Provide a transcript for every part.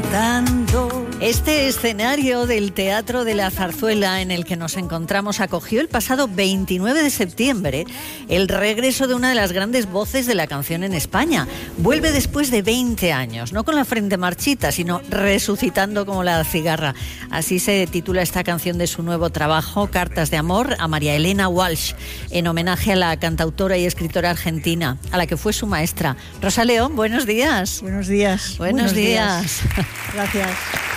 cantando. Este escenario del Teatro de la Zarzuela en el que nos encontramos acogió el pasado 29 de septiembre el regreso de una de las grandes voces de la canción en España. Vuelve después de 20 años, no con la frente marchita, sino resucitando como la cigarra. Así se titula esta canción de su nuevo trabajo, Cartas de amor a María Elena Walsh, en homenaje a la cantautora y escritora argentina, a la que fue su maestra. Rosa León, buenos días. Buenos días. Buenos días. Gracias.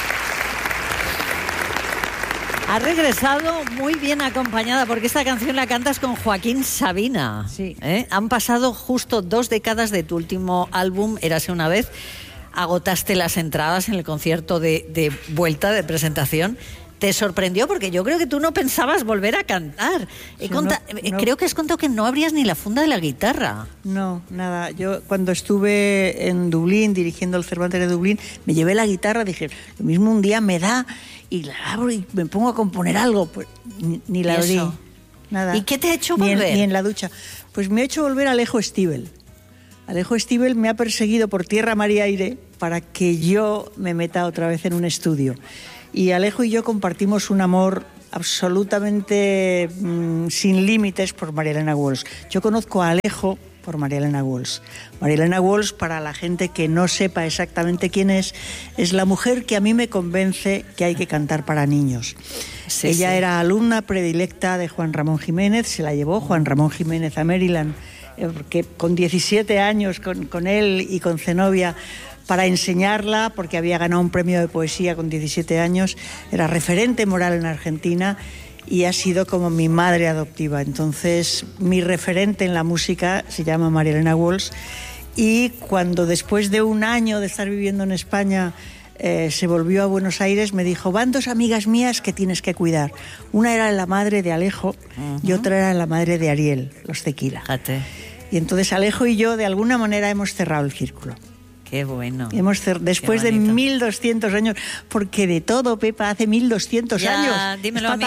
Ha regresado muy bien acompañada, porque esta canción la cantas con Joaquín Sabina. Sí. Han pasado justo 2 décadas de tu último álbum, Érase una vez. Agotaste las entradas en el concierto de vuelta, de presentación. ¿Te sorprendió? Porque yo creo que tú no pensabas volver a cantar. Creo que has contado que no abrías ni la funda de la guitarra. No, nada. Yo cuando estuve en Dublín, dirigiendo el Cervantes de Dublín, me llevé la guitarra, dije, lo mismo un día me da y la abro y me pongo a componer algo. Pues ni la abrí. Nada. ¿Y qué te ha hecho volver? Ni en la ducha. Pues me ha hecho volver a Alejo Stivel. Alejo Stivel me ha perseguido por tierra, mar y aire para que yo me meta otra vez en un estudio. Y Alejo y yo compartimos un amor absolutamente sin límites por María Elena Walsh. Yo conozco a Alejo por María Elena Walsh. María Elena Walsh, para la gente que no sepa exactamente quién es la mujer que a mí me convence que hay que cantar para niños. Sí, Ella era alumna predilecta de Juan Ramón Jiménez, se la llevó Juan Ramón Jiménez a Maryland, porque con 17 años con él y con Zenobia, para enseñarla, porque había ganado un premio de poesía con 17 años, era referente moral en Argentina y ha sido como mi madre adoptiva. Entonces, mi referente en la música se llama María Elena Walsh, y cuando después de un año de estar viviendo en España se volvió a Buenos Aires, me dijo, van 2 amigas mías que tienes que cuidar. Una era la madre de Alejo y otra era la madre de Ariel, los Tequila. Fíjate. Y entonces Alejo y yo de alguna manera hemos cerrado el círculo. Qué bueno. Después de 1200 años, porque de todo, Pepa, hace 1200 años. Dímelo a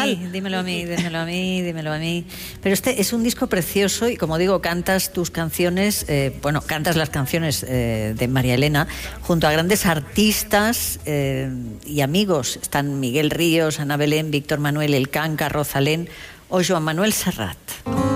mí. Pero este es un disco precioso y, como digo, cantas tus canciones, cantas las canciones de María Elena junto a grandes artistas y amigos. Están Miguel Ríos, Ana Belén, Víctor Manuel El Canca, Rosalén o Joan Manuel Serrat.